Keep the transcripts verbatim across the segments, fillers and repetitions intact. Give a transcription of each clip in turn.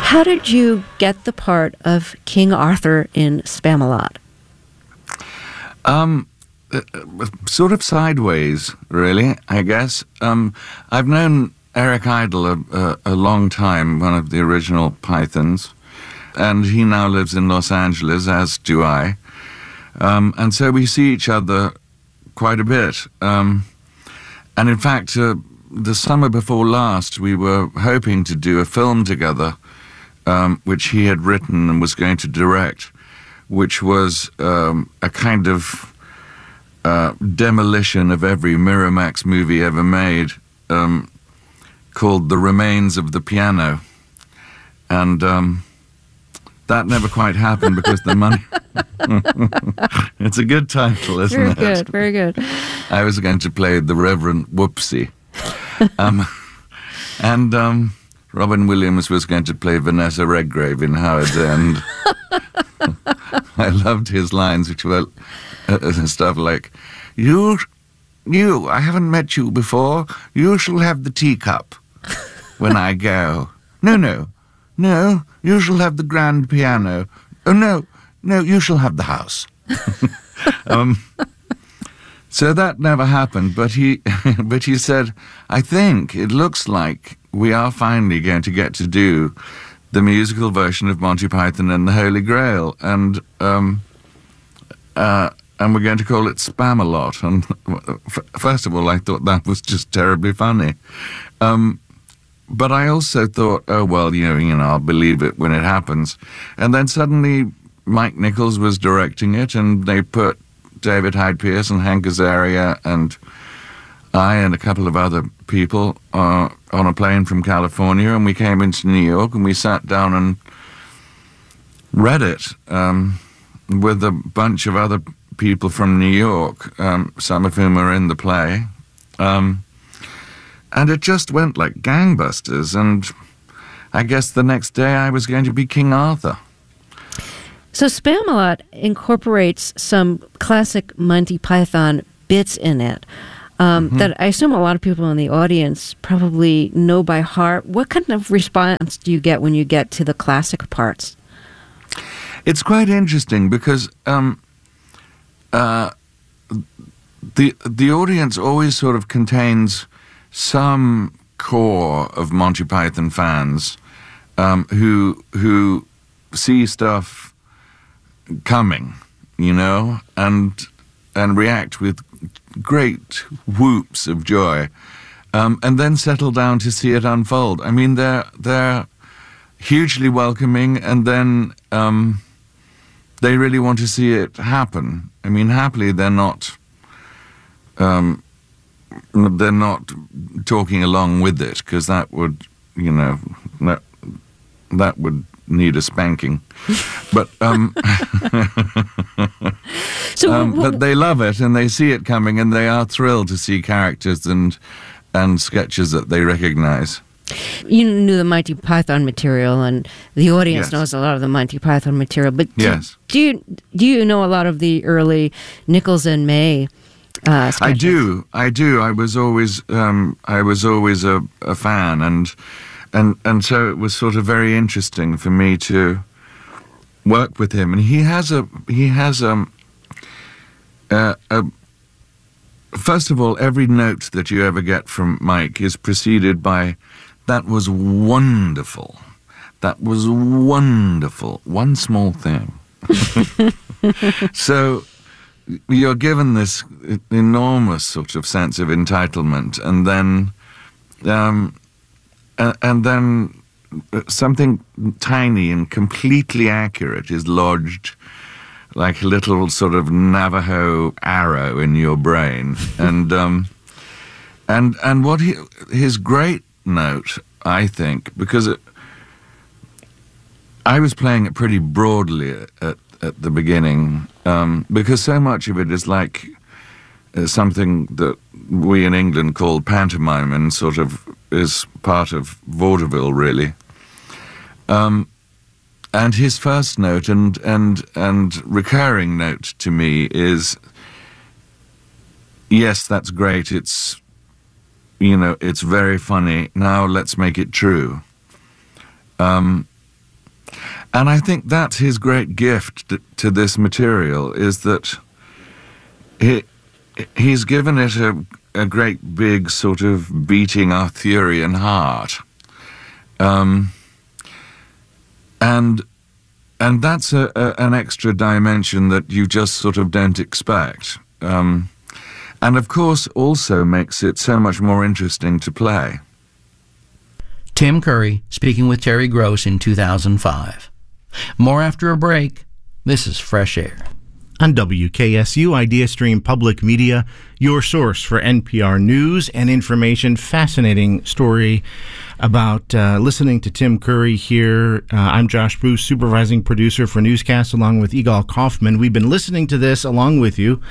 How did you get the part of King Arthur in Spamalot? Um, uh, sort of sideways, really, I guess. Um, I've known Eric Idle a, a, a long time, one of the original Pythons, and he now lives in Los Angeles, as do I. Um, and so we see each other quite a bit. Um, and in fact, uh, the summer before last, we were hoping to do a film together, um, which he had written and was going to direct, which was um, a kind of uh, demolition of every Miramax movie ever made, um, called The Remains of the Piano. And um, that never quite happened because the money... It's a good title, isn't very it? Very good, very good. I was going to play the Reverend Whoopsie. um, and um, Robin Williams was going to play Vanessa Redgrave in Howard's End. I loved his lines, which were uh, stuff like, you, you, I haven't met you before, you shall have the teacup when I go. No, no, no, you shall have the grand piano. Oh, no, no, you shall have the house. um, so that never happened, but he, but he said, I think it looks like we are finally going to get to do the musical version of Monty Python and the Holy Grail, and um, uh, and we're going to call it Spamalot. And f- first of all, I thought that was just terribly funny, um, but I also thought, oh well, you know, you know, I'll believe it when it happens. And then suddenly, Mike Nichols was directing it, and they put David Hyde Pierce and Hank Azaria and I and a couple of other people uh, on a plane from California, and we came into New York, and we sat down and read it um, with a bunch of other people from New York, um, some of whom are in the play. Um, and it just went like gangbusters, and I guess the next day I was going to be King Arthur. So Spamalot incorporates some classic Monty Python bits in it. Um, mm-hmm. That I assume a lot of people in the audience probably know by heart. What kind of response do you get when you get to the classic parts? It's quite interesting because um, uh, the the audience always sort of contains some core of Monty Python fans um, who who see stuff coming, you know, and and react with great whoops of joy, um, and then settle down to see it unfold. I mean, they're they're hugely welcoming, and then um, they really want to see it happen. I mean, happily, they're not um, they're not talking along with it, because that would, you know, that that would need a spanking. But um, so, um, well, but they love it, and they see it coming, and they are thrilled to see characters and and sketches that they recognize. You knew the Monty Python material, and the audience Yes. knows a lot of the Monty Python material. But do, Yes. do you do you know a lot of the early Nichols and May uh, sketches? I do, I do. I was always um, I was always a, a fan, and and and so it was sort of very interesting for me to work with him. And he has a he has um uh, a first of all, every note that you ever get from Mike is preceded by, "That was wonderful. That was wonderful. One small thing." So you're given this enormous sort of sense of entitlement, and then, um, and, and then something tiny and completely accurate is lodged like a little sort of Navajo arrow in your brain, and um, and and what he, his great note, I think, because it, I was playing it pretty broadly at, at the beginning, um, because so much of it is like uh, something that we in England call pantomime, and sort of is part of vaudeville, really. Um, and his first note and, and, and recurring note to me is, yes, that's great, it's, you know, it's very funny, now let's make it true. Um, And I think that's his great gift to, to this material, is that he, he's given it a, a great big sort of beating Arthurian heart. Um, and and that's a, a, an extra dimension that you just sort of don't expect. Um, and of course also makes it so much more interesting to play. Tim Curry speaking with Terry Gross in two thousand five. More after a break. This is Fresh Air. On W K S U IdeaStream Public Media, your source for N P R news and information. Fascinating story about uh, listening to Tim Curry here. Uh, I'm Josh Bruce, supervising producer for Newscast, along with Igal Kaufman. We've been listening to this along with you,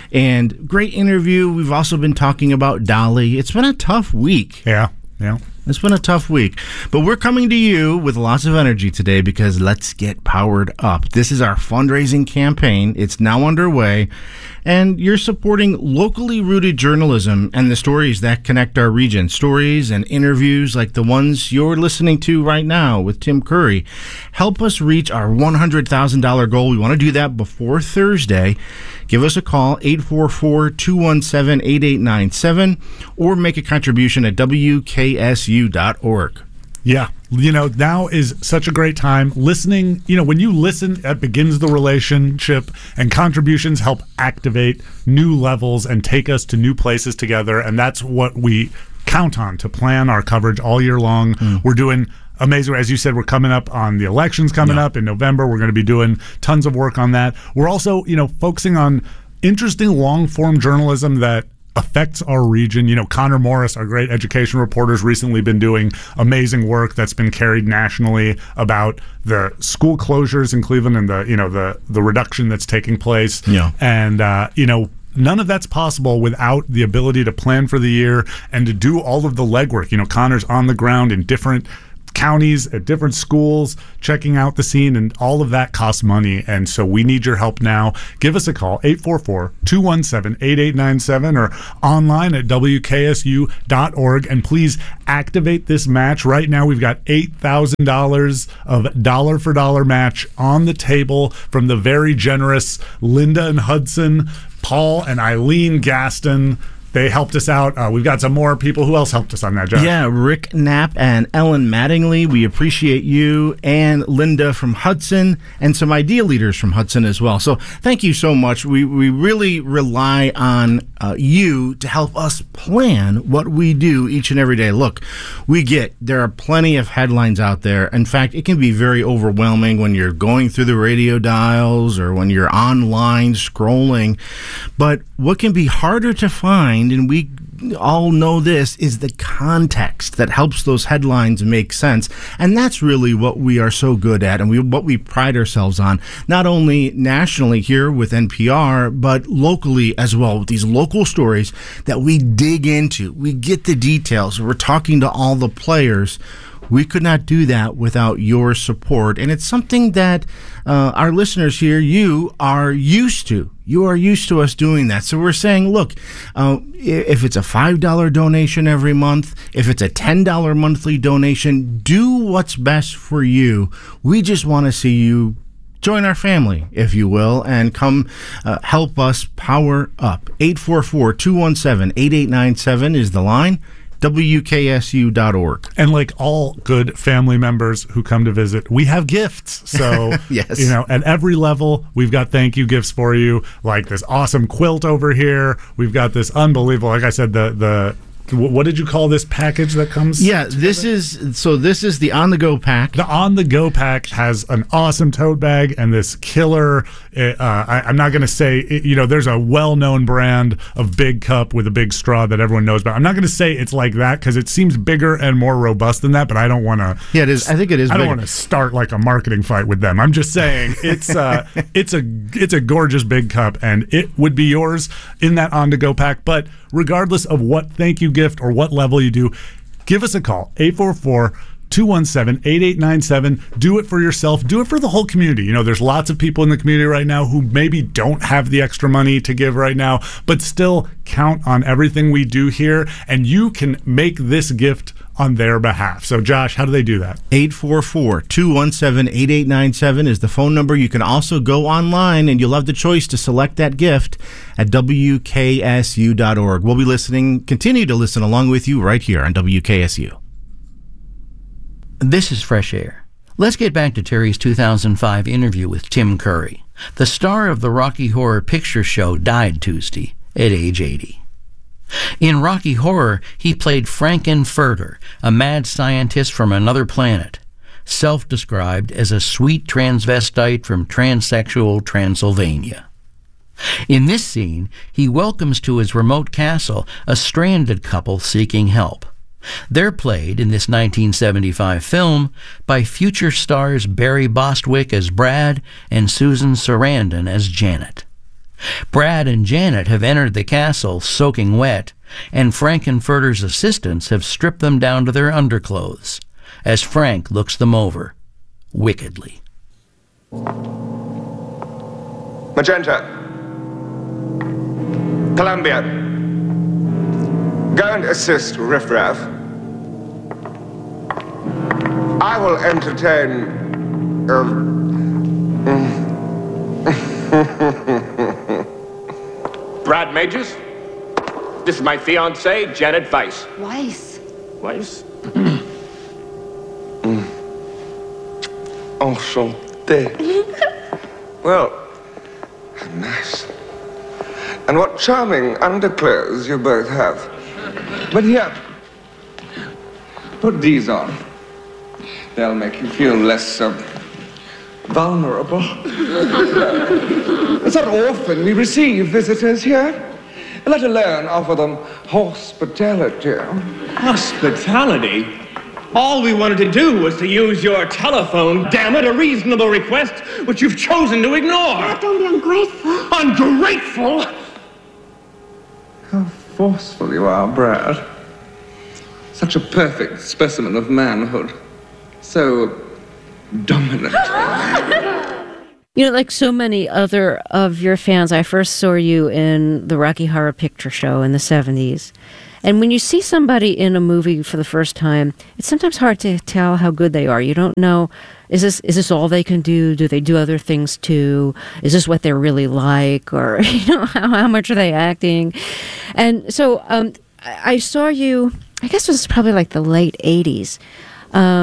and great interview. We've also been talking about Dolly. It's been a tough week. Yeah, yeah. It's been a tough week, but we're coming to you with lots of energy today because let's get powered up. This is our fundraising campaign. It's now underway, and you're supporting locally rooted journalism and the stories that connect our region. Stories and interviews like the ones you're listening to right now with Tim Curry. Help us reach our one hundred thousand dollars goal. We want to do that before Thursday. Give us a call, eight four four, two one seven, eight eight nine seven, or make a contribution at W K S U dot org. Yeah, you know, now is such a great time. Listening, you know, when you listen, that begins the relationship, and contributions help activate new levels and take us to new places together, and that's what we count on to plan our coverage all year long. Mm. We're doing amazing. As you said, we're coming up on the elections coming yeah. up in November. We're going to be doing tons of work on that. We're also, you know, focusing on interesting long-form journalism that affects our region. You know, Connor Morris, our great education reporter, has recently been doing amazing work that's been carried nationally about the school closures in Cleveland and the, you know, the the reduction that's taking place. Yeah. And, uh, you know, none of that's possible without the ability to plan for the year and to do all of the legwork. You know, Connor's on the ground in different counties at different schools, checking out the scene, and all of that costs money. And so we need your help now. Give us a call, eight four four, two one seven, eight eight nine seven, or online at W K S U dot org. And please activate this match. Right now we've got eight thousand dollars of dollar for dollar match on the table from the very generous Linda and Hudson, Paul and Eileen Gaston. They helped us out. Uh, we've got some more people. Who else helped us on that, Josh? Yeah, Rick Knapp and Ellen Mattingly. We appreciate you, and Linda from Hudson, and some idea leaders from Hudson as well. So thank you so much. We we really rely on uh, you to help us plan what we do each and every day. Look, we get there are plenty of headlines out there. In fact, it can be very overwhelming when you're going through the radio dials or when you're online scrolling. But what can be harder to find, and we all know this, is the context that helps those headlines make sense. And that's really what we are so good at, and we, what we pride ourselves on, not only nationally here with N P R, but locally as well, with these local stories that we dig into. We get the details. We're talking to all the players. We could not do that without your support. And it's something that uh, our listeners here, you are used to. You are used to us doing that. So we're saying, look, uh, if it's a five dollar donation every month, if it's a ten dollar monthly donation, do what's best for you. We just want to see you join our family, if you will, and come uh, help us power up. eight four four, two one seven, eight eight nine seven is the line. W K S U dot org. And like all good family members who come to visit, we have gifts. So, yes. you know, at every level, we've got thank you gifts for you, like this awesome quilt over here. We've got this unbelievable, like I said, the the what did you call this package that comes? Yeah, this is, so this is the on-the-go pack. The on-the-go pack has an awesome tote bag and this killer, uh, I, I'm not going to say, you know, there's a well-known brand of Big Cup with a big straw that everyone knows about. I'm not going to say it's like that because it seems bigger and more robust than that, but I don't want to. Yeah, it is. I think it is I bigger. don't want to start like a marketing fight with them. I'm just saying it's uh, it's a it's a gorgeous Big Cup, and it would be yours in that on-the-go pack. But regardless of what thank you gift or what level you do, give us a call, eight four four, two one seven, eight eight nine seven. Do it for yourself. Do it for the whole community. You know, there's lots of people in the community right now who maybe don't have the extra money to give right now, but still count on everything we do here, and you can make this gift on their behalf. So, Josh, how do they do that? eight four four, two one seven, eight eight nine seven is the phone number. You can also go online, and you'll have the choice to select that gift at W K S U dot org. We'll be listening, continue to listen along with you right here on W K S U. This is Fresh Air. Let's get back to Terry's two thousand five interview with Tim Curry. The star of the Rocky Horror Picture Show died Tuesday at age eighty. In Rocky Horror, he played Frank-N-Furter, a mad scientist from another planet, self-described as a sweet transvestite from transsexual Transylvania. In this scene, he welcomes to his remote castle a stranded couple seeking help. They're played in this nineteen seventy-five film by future stars Barry Bostwick as Brad and Susan Sarandon as Janet. Brad and Janet have entered the castle soaking wet, and Frank-N-Furter's assistants have stripped them down to their underclothes, as Frank looks them over, wickedly. Magenta. Columbia. Go and assist Riff Raff. I will entertain... Uh, Brad Majors, this is my fiancée, Janet Weiss. Weiss. Weiss? Enchanté. Well, nice. And what charming underclothes you both have. But here, put these on. They'll make you feel less uh, vulnerable. It's not often we receive visitors here, let alone offer them hospitality. Hospitality? All we wanted to do was to use your telephone. Damn it, a reasonable request which you've chosen to ignore. Dad, don't be ungrateful. Ungrateful? How forceful you are, Brad. Such a perfect specimen of manhood. So dominant. You know, like so many other of your fans, I first saw you in the Rocky Horror Picture Show in the seventies. And when you see somebody in a movie for the first time, it's sometimes hard to tell how good they are. You don't know, is this is this all they can do? Do they do other things too? Is this what they're really like? Or, you know, how, how much are they acting? And so um, I, I saw you, I guess it was probably like the late eighties. Um,